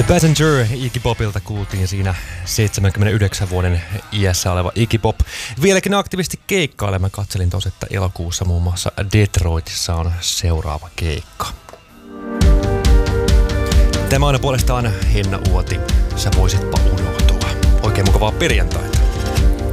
Passenger Iggy Popilta kuultiin siinä 79 vuoden iässä oleva Iggy Pop. Vieläkin aktiivisesti keikkailemme. Mä katselin tos, että elokuussa muun muassa Detroitissa on seuraava keikka. Tämä on puolestaan Henna Uoti. Sä voisitpa unohtua. Oikein mukavaa perjantai.